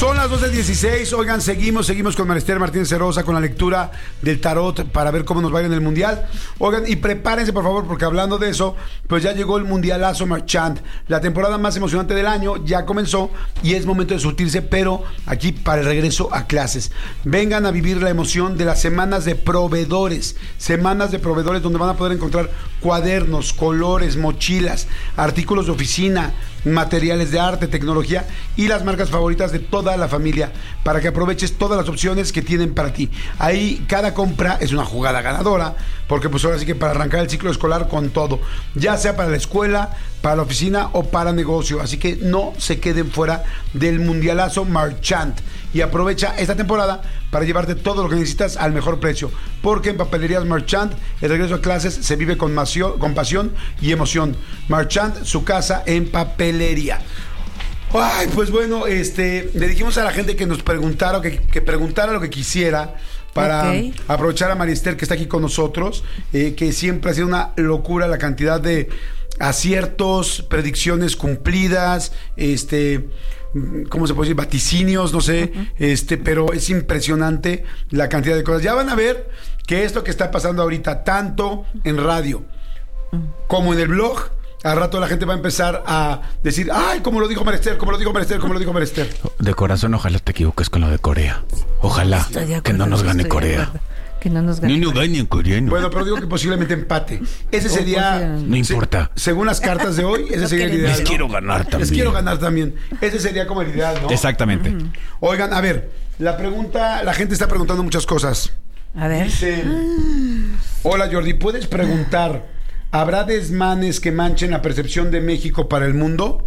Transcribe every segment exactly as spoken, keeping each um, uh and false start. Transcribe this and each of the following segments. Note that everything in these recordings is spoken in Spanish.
Son las doce dieciséis, oigan, seguimos, seguimos con Marister Martínez Cerosa con la lectura del tarot para ver cómo nos va a ir en el Mundial. Oigan, y prepárense por favor, porque hablando de eso, pues ya llegó el Mundialazo Marchand. La temporada más emocionante del año ya comenzó y es momento de surtirse, pero aquí para el regreso a clases. Vengan a vivir la emoción de las semanas de proveedores, semanas de proveedores donde van a poder encontrar cuadernos, colores, mochilas, artículos de oficina, materiales de arte, tecnología y las marcas favoritas de toda la familia para que aproveches todas las opciones que tienen para ti. Ahí cada compra es una jugada ganadora porque pues ahora sí que para arrancar el ciclo escolar con todo, ya sea para la escuela, para la oficina o para negocio, así que no se queden fuera del Mundialazo Marchand y aprovecha esta temporada para llevarte todo lo que necesitas al mejor precio, porque en Papelerías Marchand el regreso a clases se vive con, masio, con pasión y emoción. Marchand, su casa en papelería. Ay, pues bueno, este, le dijimos a la gente que nos preguntara, que, que preguntara lo que quisiera para okay. aprovechar a Marister que está aquí con nosotros, eh, que siempre ha sido una locura la cantidad de aciertos, predicciones cumplidas, este, ¿cómo se puede decir? Vaticinios, no sé, uh-huh. este, pero es impresionante la cantidad de cosas. Ya van a ver que esto que está pasando ahorita, tanto en radio uh-huh. como en el blog, al rato la gente va a empezar a decir, ay, como lo dijo Marister, como lo dijo Marister, como lo dijo Marister. De corazón, ojalá te equivoques con lo de Corea. Ojalá acuerdo, que no nos gane Corea. Que no nos gane. Ni no gane en coreano. Bueno, pero digo que posiblemente empate. Ese sería... No importa. Se, según las cartas de hoy, ese sería el ideal. Les ¿no? quiero ganar también. Les quiero ganar también. Ese sería como el ideal, ¿no? Exactamente. Uh-huh. Oigan, a ver, la pregunta, la gente está preguntando muchas cosas. A ver. Dice, hola Jordi, ¿puedes preguntar, ¿habrá desmanes que manchen la percepción de México para el mundo?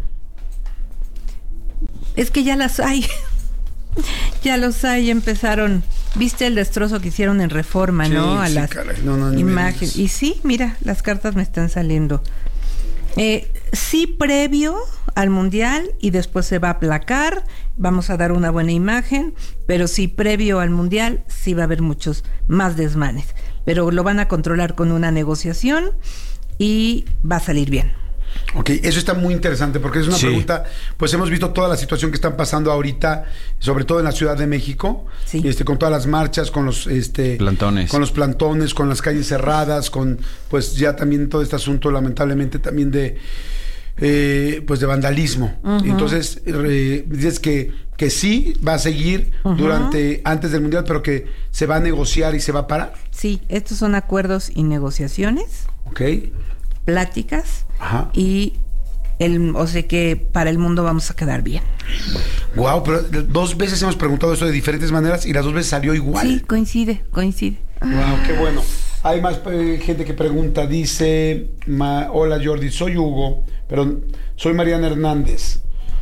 Es que ya las hay. Ya los hay, empezaron. ¿Viste el destrozo que hicieron en Reforma, sí, no? A sí, las caray, no, no, imágenes. Y sí, mira, las cartas me están saliendo. Eh, sí, previo al Mundial y después se va a aplacar. Vamos a dar una buena imagen, pero sí, previo al Mundial sí va a haber muchos más desmanes. Pero lo van a controlar con una negociación y va a salir bien. Ok, eso está muy interesante porque es una sí. pregunta, pues hemos visto toda la situación que están pasando ahorita, sobre todo en la Ciudad de México, sí. este, con todas las marchas, con los este, plantones, con los plantones, con las calles cerradas, con pues ya también todo este asunto lamentablemente también de eh, pues de vandalismo. Uh-huh. Entonces eh, dices que que sí va a seguir uh-huh. durante antes del Mundial, pero que se va a negociar y se va a parar. Sí, estos son acuerdos y negociaciones. Ok. Pláticas. Ajá. Y el, o sea que para el mundo vamos a quedar bien. Wow, pero dos veces hemos preguntado esto de diferentes maneras y las dos veces salió igual. Sí, coincide, coincide. Wow, qué bueno. Hay más eh, gente que pregunta, dice, ma, hola Jordi, soy Hugo, pero soy Mariana Hernández.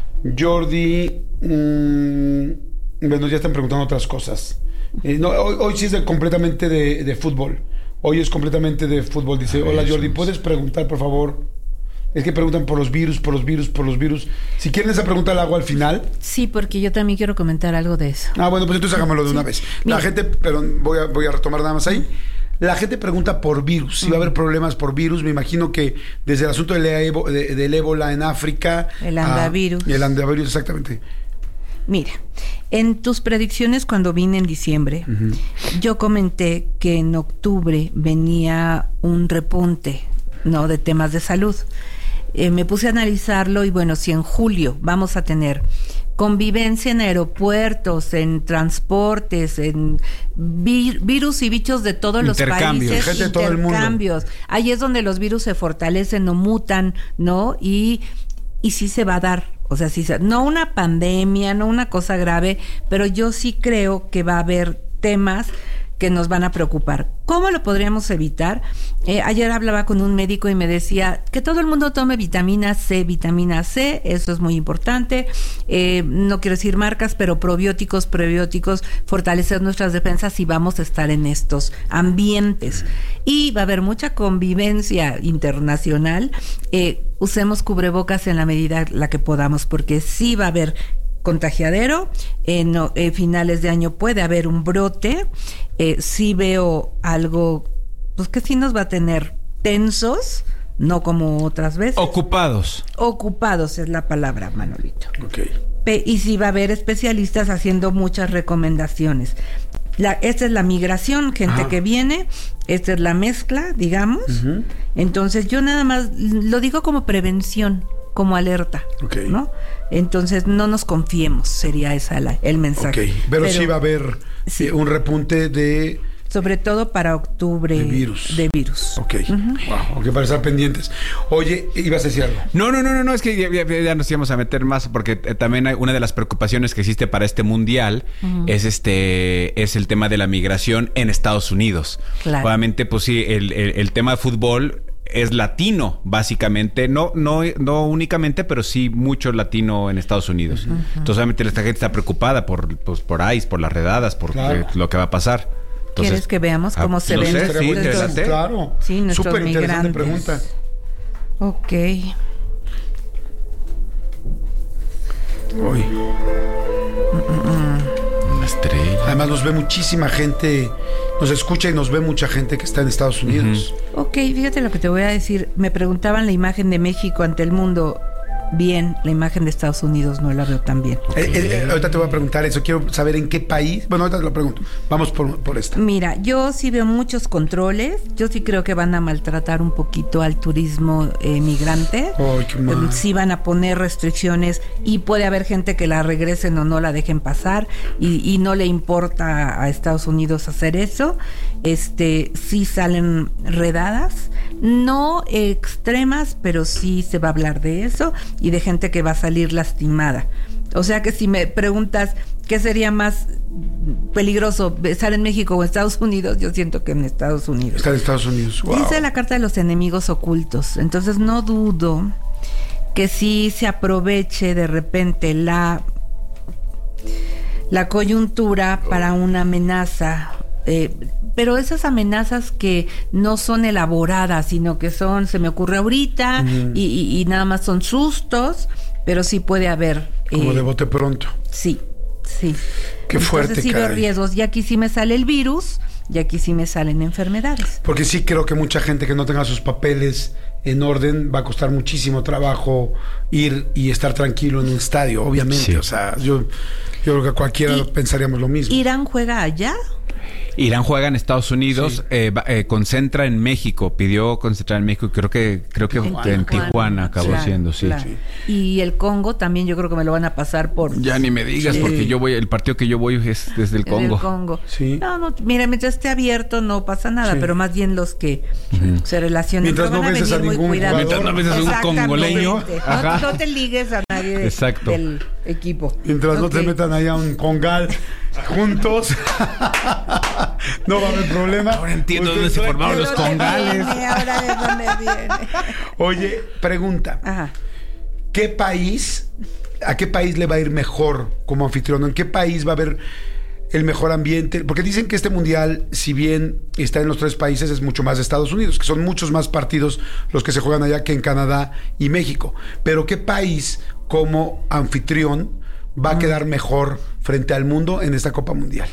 Jordi, mmm, bueno, ya están preguntando otras cosas. Eh, no, hoy, hoy sí es de, completamente de, de fútbol. Hoy es completamente de fútbol. Dice, hola Jordi, ¿puedes preguntar, por favor? Es que preguntan por los virus, por los virus, por los virus. Si quieren esa pregunta la hago al final. Sí, porque yo también quiero comentar algo de eso. Ah, bueno, pues entonces hagámoslo de sí. una vez. La Mira. gente, perdón, voy a, voy a retomar nada más ahí. La gente pregunta por virus, si uh-huh. va a haber problemas por virus. Me imagino que desde el asunto del, ébo, de, del ébola en África. El andavirus. A, el andavirus, exactamente. Mira, en tus predicciones cuando vine en diciembre, uh-huh. yo comenté que en octubre venía un repunte, ¿no?, de temas de salud. Eh, me puse a analizarlo y bueno, si en julio vamos a tener convivencia en aeropuertos, en transportes, en vir, virus y bichos de todos los países, gente de todo el mundo. Intercambios. Ahí es donde los virus se fortalecen o mutan, ¿no? Y, y sí se va a dar. O sea, sí, no una pandemia, no una cosa grave, pero yo sí creo que va a haber temas que nos van a preocupar. ¿Cómo lo podríamos evitar? Eh, ayer hablaba con un médico y me decía que todo el mundo tome vitamina C, vitamina C, eso es muy importante. Eh, no quiero decir marcas, pero probióticos, prebióticos, fortalecer nuestras defensas y vamos a estar en estos ambientes. Y va a haber mucha convivencia internacional. Eh, usemos cubrebocas en la medida la que podamos, porque sí va a haber contagiadero, en eh, finales de año puede haber un brote, eh, sí veo algo, pues que sí nos va a tener tensos, no como otras veces. Ocupados. Ocupados es la palabra, Manolito. Ok. Pe- y sí va a haber especialistas haciendo muchas recomendaciones. La, esta es la migración, gente Ajá. que viene, esta es la mezcla, digamos. Uh-huh. Entonces yo nada más lo digo como prevención, como alerta, Okay. ¿no? Entonces no nos confiemos, sería esa la, el mensaje. Ok, pero, pero sí va a haber sí. eh, un repunte de... Sobre todo para octubre. De virus. De virus. Ok, Uh-huh. wow, ok, para estar pendientes. Oye, ibas a decir algo. No, no, no, no, no, es que ya, ya, ya nos íbamos a meter más porque eh, también hay una de las preocupaciones que existe para este mundial uh-huh. es este es el tema de la migración en Estados Unidos. Claro. Obviamente, pues sí, el, el, el tema de fútbol es latino, básicamente, no, no, no únicamente, pero sí mucho latino en Estados Unidos. Uh-huh. Entonces, obviamente, esta gente está preocupada por, pues, por ICE, por las redadas, por claro. eh, lo que va a pasar. Entonces, ¿quieres que veamos cómo ah, se no ven? Sé, sí, nuestros, claro. Sí, nuestros Súper interesante migrantes. pregunta. Ok. Uy. Una estrella. Además nos ve muchísima gente, nos escucha y nos ve mucha gente que está en Estados Unidos. Uh-huh. Ok, fíjate lo que te voy a decir. Me preguntaban la imagen de México ante el mundo. Bien, la imagen de Estados Unidos no la veo tan bien. Okay. Eh, eh, ahorita te voy a preguntar eso. Quiero saber en qué país. Bueno, ahorita te lo pregunto. Vamos por, por esta. Mira, yo sí veo muchos controles. Yo sí creo que van a maltratar un poquito al turismo eh, migrante. Ay, qué mal. Sí van a poner restricciones y puede haber gente que la regresen o no la dejen pasar y, y no le importa a Estados Unidos hacer eso. Este, sí salen redadas, no extremas, pero sí se va a hablar de eso. Y de gente que va a salir lastimada. O sea que si me preguntas qué sería más peligroso, estar en México o en Estados Unidos, yo siento que en Estados Unidos. Estar en Estados Unidos. Wow. Dice la carta de los enemigos ocultos. Entonces no dudo que sí se aproveche de repente la, la coyuntura para una amenaza. Eh, pero esas amenazas que no son elaboradas, sino que son, se me ocurre ahorita, uh-huh. y, y, y nada más son sustos, pero sí puede haber. Como eh, de bote pronto. Sí, sí. Qué fuerte, Entonces sí veo riesgos. Y aquí sí me sale el virus, y aquí sí me salen enfermedades. Porque sí creo que mucha gente que no tenga sus papeles en orden va a costar muchísimo trabajo ir y estar tranquilo en un estadio, obviamente. Sí. O sea, yo, yo creo que cualquiera y, pensaríamos lo mismo. ¿Irán juega allá? Irán juega en Estados Unidos, sí. eh, eh, concentra en México, pidió concentrar en México, creo que creo que en Tijuana, en Tijuana acabó claro, siendo, sí. Claro. sí. Y el Congo también yo creo que me lo van a pasar por... Ya ni me digas, sí. porque yo voy, el partido que yo voy es desde el Congo. El Congo. Sí. No, no, mira, mientras esté abierto no pasa nada, sí. pero más bien los que uh-huh. se relacionan. Mientras no beses a ningún jugador. Mientras no beses a un congoleño. No, no te ligues a nadie de, Exacto. del equipo. Mientras okay. no te metan allá un congal juntos, no va a haber problema. Ahora entiendo dónde se formaron los congales. Ahora de dónde viene. Oye, pregunta. Ajá. ¿Qué país, a qué país le va a ir mejor como anfitrión? ¿En qué país va a haber el mejor ambiente? Porque dicen que este mundial, si bien está en los tres países, es mucho más de Estados Unidos, que son muchos más partidos los que se juegan allá que en Canadá y México. Pero ¿qué país como anfitrión va a quedar mejor frente al mundo en esta Copa Mundial?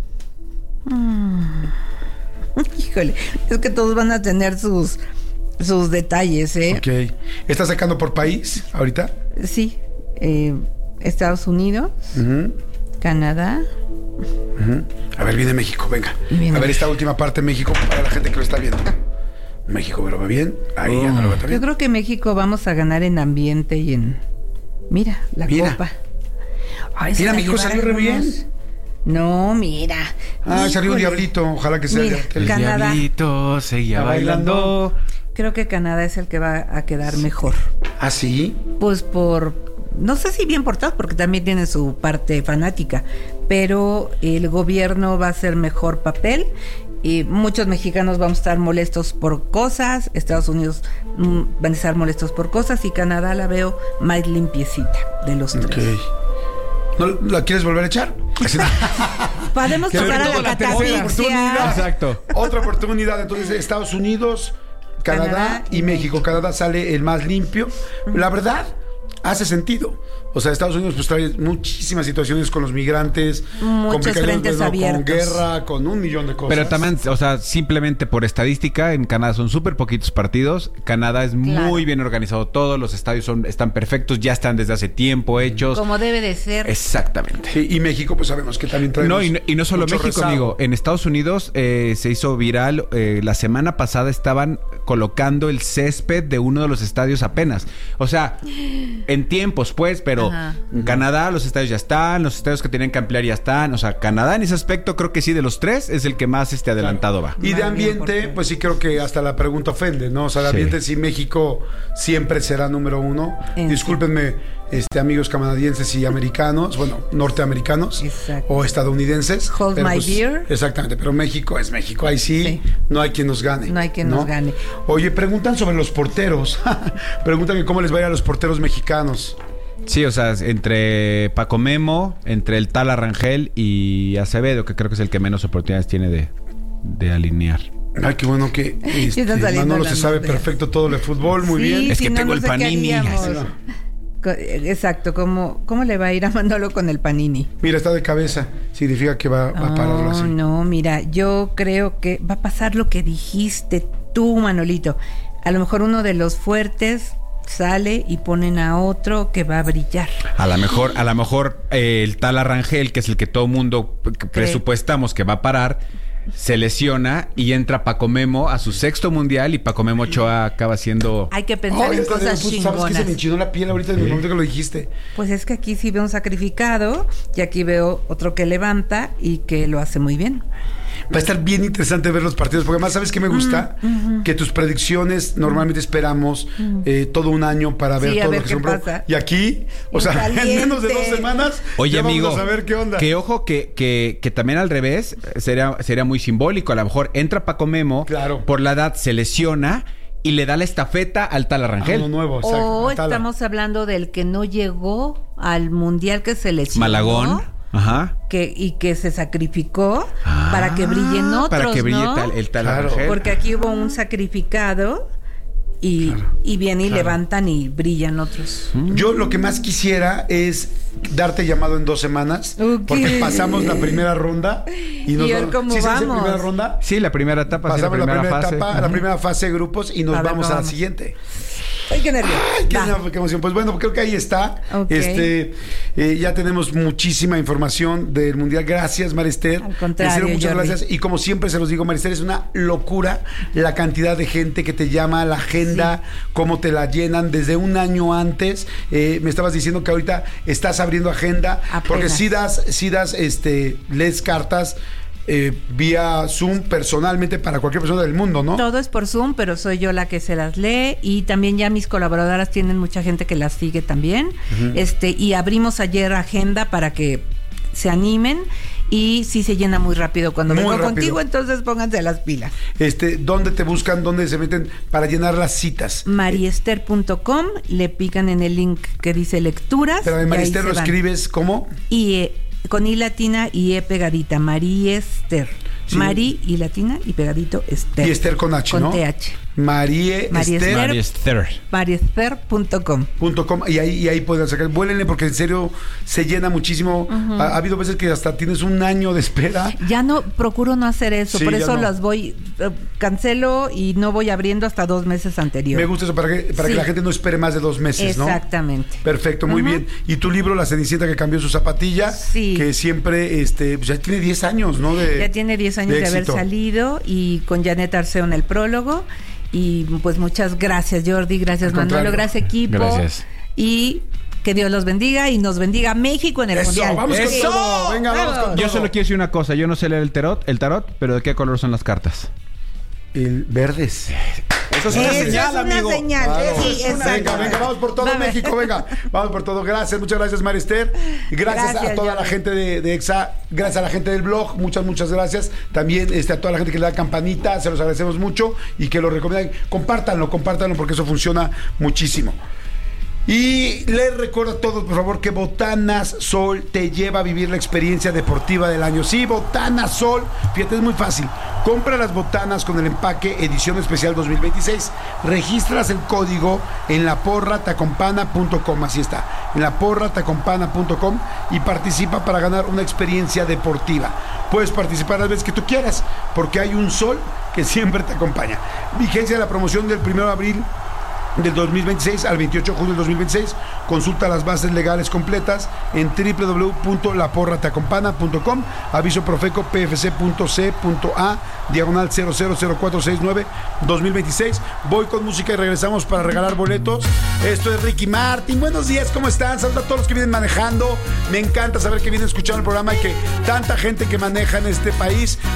Mm. Híjole, es que todos van a tener sus sus detalles, ¿eh? Ok. ¿Estás sacando por país ahorita? Sí. Eh, Estados Unidos, uh-huh. Canadá. Uh-huh. A ver, viene México, venga. Viene. A ver esta última parte de México para la gente que lo está viendo. México, ¿me lo ve bien? Ahí oh. ya no lo ve bien. Yo creo que México vamos a ganar en ambiente y en... Mira, la mira. copa. Ay, mira, México salió re bien. No, mira. Ah, salió un diablito. Ojalá que sea mira, el Canadá. diablito seguía bailando. Creo que Canadá es el que va a quedar mejor. ¿Ah, sí? Pues por... No sé si bien portados, porque también tiene su parte fanática, pero el gobierno va a hacer mejor papel. Y muchos mexicanos vamos a estar molestos por cosas, Estados Unidos mm, van a estar molestos por cosas, y Canadá la veo más limpiecita de los tres. Okay. ¿No la quieres volver a echar? Podemos pasar a la catafixia. Exacto. Otra oportunidad. Entonces, Estados Unidos, Canadá, Canadá y, y México. México. Canadá sale el más limpio. Uh-huh. La verdad, hace sentido. O sea, Estados Unidos pues trae muchísimas situaciones con los migrantes, Muchos complicaciones, frentes ¿no? abiertos. Con guerra, con un millón de cosas. Pero también, o sea, simplemente por estadística, en Canadá son súper poquitos partidos. Canadá es Claro. muy bien organizado todo, los estadios son, están perfectos, ya están desde hace tiempo hechos. Como debe de ser. Exactamente. Sí, y México, pues sabemos que también trae. No, y no, y no solo mucho México, rezago. amigo. En Estados Unidos eh, se hizo viral. Eh, la semana pasada estaban colocando el césped de uno de los estadios apenas. O sea, en tiempos, pues, pero Ajá. en Canadá los estadios ya están, los estadios que tienen que ampliar ya están. O sea, Canadá en ese aspecto creo que sí, de los tres, es el que más este adelantado va. Y de Más bien, ambiente, porque- pues sí creo que hasta la pregunta ofende, ¿no? O sea, de Sí. ambiente sí México siempre será número uno. En- Discúlpenme, este, amigos canadienses y americanos, bueno, norteamericanos Exacto. o estadounidenses. Hold pero, my pues, beer. Exactamente, pero México es México, ahí sí, Sí. no hay quien nos gane. No hay quien nos gane. Oye, preguntan sobre los porteros. Preguntan que cómo les va a ir a los porteros mexicanos. Sí, o sea, entre Paco Memo, entre el Tala Rangel y Acevedo, que creo que es el que menos oportunidades tiene de, de alinear. Ay, qué bueno que este, están saliendo Manolo se las sabe notas. perfecto todo de fútbol, muy Sí, bien. Es si que no, tengo no el sé qué panini. haríamos. Bueno. Co- Exacto, ¿cómo, ¿cómo le va a ir a Manolo con el panini? Mira, está de cabeza. Significa que va, va a pararlo así. Oh, no, mira, yo creo que va a pasar lo que dijiste tú, Manolito. A lo mejor uno de los fuertes sale y ponen a otro que va a brillar. A lo mejor, a lo mejor eh, el Tala Rangel, que es el que todo mundo p- presupuestamos que va a parar, se lesiona y entra Paco Memo a su sexto mundial y Paco Memo Ochoa acaba siendo... Hay que pensar Ay, en hasta de- cosas pues, ¿sabes que se me chingonas. enchinó la piel ahorita en el momento que lo dijiste? Pues es que aquí sí veo un sacrificado y aquí veo otro que levanta y que lo hace muy bien. Va a estar bien interesante ver los partidos, porque además, ¿sabes qué me gusta? Que tus predicciones normalmente esperamos eh, todo un año para ver Sí, a todo ver lo que qué se compró. pasa. Y aquí, o En sea, en menos de dos caliente. semanas, Oye, ya amigo, vamos a saber qué onda. que ojo que, que, que también al revés sería, sería muy simbólico. A lo mejor entra Paco Memo, Claro. por la edad se lesiona y le da la estafeta al Tala Ah, Rangel. uno nuevo, exacto. O Atala. estamos hablando del que no llegó al mundial que se lesionó. Malagón. Ajá. Que, y que se sacrificó Ah, para que brillen otros, Para que brille ¿no? tal- el Tala Claro. Rangel. Porque aquí hubo un sacrificado y, y vienen y levantan y brillan otros. Yo lo que más quisiera es darte llamado en dos semanas, Ok. porque pasamos la primera ronda y nos Y ver vamos- cómo ¿Sí se hace vamos. primera ronda? Sí, la primera etapa, sí, la Pasamos la primera, primera, fase. etapa, la Ujú. primera fase de grupos y nos A ver, vamos a la vamos. siguiente. ¡Ay, qué nervio! Ay, qué, Va. no, qué emoción. Pues bueno, creo que ahí está. Ok. Este, eh, ya tenemos muchísima información del Mundial. Gracias, Marister. Al contrario, En serio, muchas Jordi. gracias. Y como siempre se los digo, Marister, es una locura la cantidad de gente que te llama, la agenda, cómo te la llenan desde un año antes. Eh, me estabas diciendo que ahorita estás abriendo agenda, Apenas. porque si das, si das, este, lees cartas eh, vía Zoom personalmente para cualquier persona del mundo, ¿no? Todo es por Zoom, pero soy yo la que se las lee y también ya mis colaboradoras tienen mucha gente que las sigue también. Este, y abrimos ayer agenda para que se animen y sí se llena muy rápido cuando Muy vengo rápido. contigo, entonces pónganse las pilas. Este, ¿dónde te buscan? ¿Dónde se meten para llenar las citas? mariester punto com, le pican en el link que dice lecturas. Pero de y ahí Marister se lo van. escribes ¿cómo? Y eh, con I latina y E pegadita, Mariester. Sí. Mari y latina y pegadito Esther. Y Esther con H, con ¿no? T H. Marie Marie Esther. Esther. María Esther. mariester punto com. Punto com, y ahí, y ahí pueden sacar, vuélenle porque en serio se llena muchísimo. ha, ha habido veces que hasta tienes un año de espera. Ya no, procuro no hacer eso, Sí, por ya eso no. las voy, eh, cancelo y no voy abriendo hasta dos meses anteriores. Me gusta eso para que, para Sí. que la gente no espere más de dos meses, ¿no? Exactamente. Perfecto, muy Ujú. bien. Y tu libro, La Cenicienta que cambió su zapatilla, Sí. que siempre, este, pues ya tiene diez años, ¿no? De, Ya tiene diez años de, haber éxito. salido y con Janet Arceo en el prólogo. Y pues muchas gracias, Jordi, gracias, Al Manolo, contrario. gracias, equipo. Gracias. Y que Dios los bendiga y nos bendiga México en el Eso, Mundial. vamos con ¡Eso! todo. Venga, vamos Vamos. con Yo todo. solo quiero decir una cosa. Yo no sé leer el tarot, el tarot, pero ¿de qué color son las cartas? El verdes. Eso Esa es una señal. Claro. Sí, exacto. Venga, venga, vamos por todo Vamos. México, venga. Vamos por todo. Gracias, muchas gracias, Marister. Gracias, Gracias, a toda Jordi. la gente de, de EXA, gracias a la gente del blog, muchas, muchas gracias. También este, a toda la gente que le da campanita, se los agradecemos mucho y que lo recomiendan. Compártanlo, compártanlo porque eso funciona muchísimo. Y les recuerdo a todos, por favor, que Botanas Sol te lleva a vivir la experiencia deportiva del año. Sí, Botanas Sol, fíjate, es muy fácil. Compra las botanas con el empaque edición especial dos mil veintiséis. Registras el código en la porra te acompana punto com, así está, en la porra te acompana punto com, y participa para ganar una experiencia deportiva. Puedes participar las veces que tú quieras, porque hay un sol que siempre te acompaña. Vigencia de la promoción del primero de abril del dos mil veintiséis al veintiocho de junio del dos mil veintiséis. Consulta las bases legales completas en doble u doble u doble u punto la porra te acompana punto com. Aviso Profeco P F C punto C punto A diagonal cero cero cero cuatro seis nueve dos mil veintiséis. Voy con música y regresamos para regalar boletos. Esto es Ricky Martin. Buenos días, ¿cómo están? Saludos a todos los que vienen manejando. Me encanta saber que vienen escuchando el programa y que tanta gente que maneja en este país